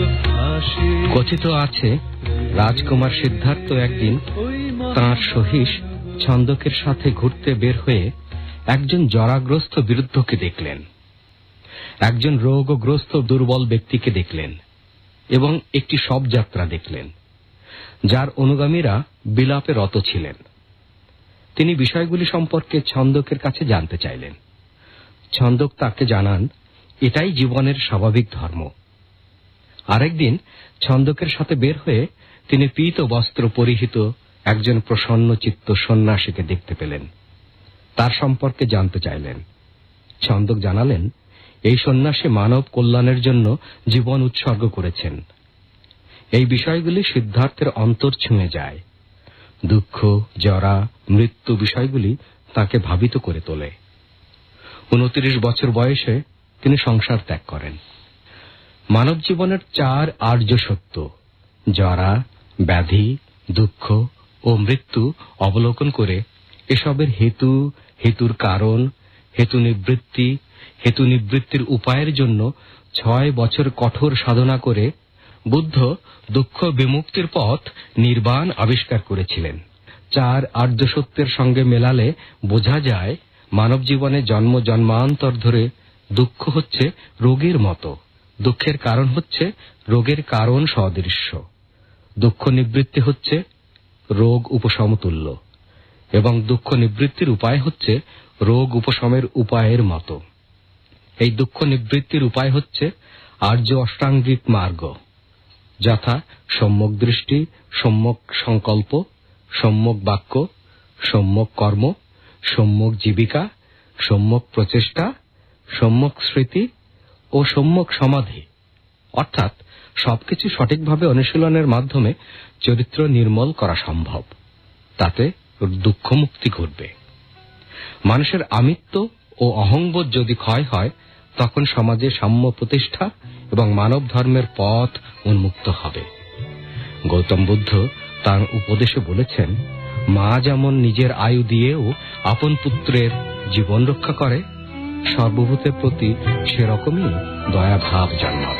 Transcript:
কথিত আছে রাজকুমার সিদ্ধার্থ একদিন তাঁর সহিস ছন্দকের সাথে ঘুরতে বের হয়ে একজন জরাগ্রস্ত বিরুদ্ধকে দেখলেন, একজন রোগগ্রস্ত দুর্বল ব্যক্তিকে দেখলেন এবং একটি শবযাত্রা দেখলেন যার অনুগামীরা বিলাপে রত ছিলেন। তিনি বিষয়গুলি সম্পর্কে ছন্দকের কাছে জানতে চাইলেন। ছন্দক তাকে জানান এটাই জীবনের স্বাভাবিক ধর্ম। আরেকদিন ছন্দকের সাথে বের হয়ে তিনি পীত বস্ত্র পরিহিত একজন প্রসন্নচিত্ত সন্ন্যাসীকে দেখতে পেলেন। তার সম্পর্কে জানতে চাইলেন। ছন্দক জানালেন এই সন্ন্যাসী মানব কল্যাণের জন্য জীবন উৎসর্গ করেছেন। এই বিষয়গুলি সিদ্ধার্থের অন্তর ছুঁয়ে যায়। দুঃখ, জরা, মৃত্যু বিষয়গুলি তাকে ভাবিত করে তোলে। 29 বছর বয়সে তিনি সংসার ত্যাগ করেন। মানব জীবনের 4 আর্য সত্য জরা, ব্যাধি, দুঃখ ও মৃত্যু অবলোকন করে এসবের হেতু, হেতুর কারণ, হেতু নিবৃত্তির উপায়ের জন্য 6 বছর কঠোর সাধনা করে বুদ্ধ দুঃখ বিমুক্তির পথ নির্বাণ আবিষ্কার করেছিলেন। 4 আর্য সত্যের সঙ্গে মেলালে বোঝা যায় মানব জীবনে জন্ম জন্মান্তর ধরে দুঃখ হচ্ছে রোগের মতো। দুঃখের কারণ হচ্ছে রোগের কারণ সদৃশ্য। দুঃখ নিবৃত্তি হচ্ছে রোগ উপশমতুল্য এবং দুঃখ নিবৃত্তির উপায় হচ্ছে রোগ উপশমের উপায়ের মতো। এই দুঃখ নিবৃত্তির উপায় হচ্ছে আর্য অষ্টাঙ্গিক মার্গ, যথা সম্যক দৃষ্টি, সম্যক সংকল্প, সম্যক বাক্য, সম্যক কর্ম, সম্যক জীবিকা, সম্যক প্রচেষ্টা, সম্যক স্মৃতি ও সম্যক সমাধি। অর্থাৎ সবকিছু সঠিকভাবে অনুশীলনের মাধ্যমে চরিত্র নির্মল করা সম্ভব। তাতে দুঃখ মুক্তি ঘটবে। মানুষের আমিত্ব ও অহংবোধ যদি ক্ষয় হয় তখন সমাজে সাম্য প্রতিষ্ঠা এবং মানব ধর্মের পথ উন্মুক্ত হবে। গৌতম বুদ্ধ তাঁর উপদেশে বলেছেন, মা যেমন নিজের আয়ু দিয়েও আপন পুত্রের জীবন রক্ষা করে, সর্বভূতের প্রতি সেরকমই দয়াভাব জন্মাবে।